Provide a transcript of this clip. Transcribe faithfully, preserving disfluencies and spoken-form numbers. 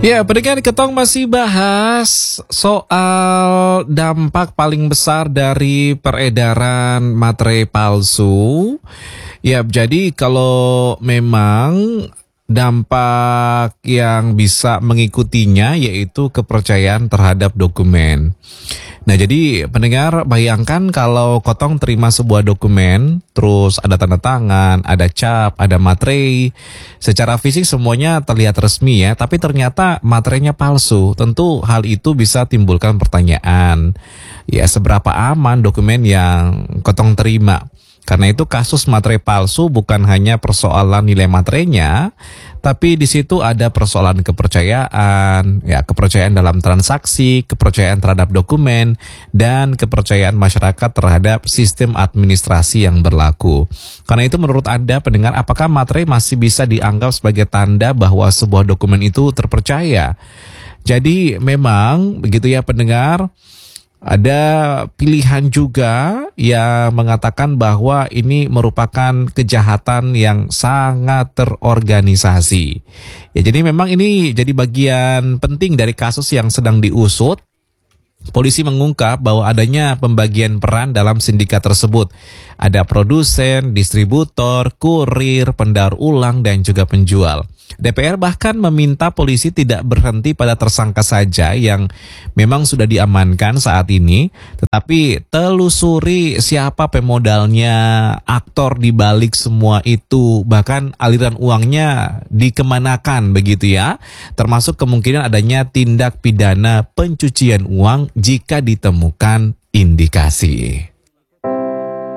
Ya, pendengar Ketong masih bahas soal dampak paling besar dari peredaran materai palsu. Ya, jadi kalau memang dampak yang bisa mengikutinya yaitu kepercayaan terhadap dokumen. Nah, jadi pendengar bayangkan kalau Kotong terima sebuah dokumen, terus ada tanda tangan, ada cap, ada materai. Secara fisik semuanya terlihat resmi ya, tapi ternyata materainya palsu. Tentu hal itu bisa timbulkan pertanyaan. Ya, seberapa aman dokumen yang Kotong terima? Karena itu kasus materai palsu bukan hanya persoalan nilai materainya, tapi di situ ada persoalan kepercayaan, ya kepercayaan dalam transaksi, kepercayaan terhadap dokumen, dan kepercayaan masyarakat terhadap sistem administrasi yang berlaku. Karena itu menurut Anda pendengar, apakah materai masih bisa dianggap sebagai tanda bahwa sebuah dokumen itu terpercaya? Jadi memang begitu ya pendengar. Ada pilihan juga yang mengatakan bahwa ini merupakan kejahatan yang sangat terorganisasi. Ya, jadi memang ini jadi bagian penting dari kasus yang sedang diusut. Polisi mengungkap bahwa adanya pembagian peran dalam sindikat tersebut. Ada produsen, distributor, kurir, pendaur ulang, dan juga penjual. D P R bahkan meminta polisi tidak berhenti pada tersangka saja yang memang sudah diamankan saat ini, tetapi telusuri siapa pemodalnya, aktor di balik semua itu, bahkan aliran uangnya dikemanakan begitu ya, termasuk kemungkinan adanya tindak pidana pencucian uang jika ditemukan indikasi.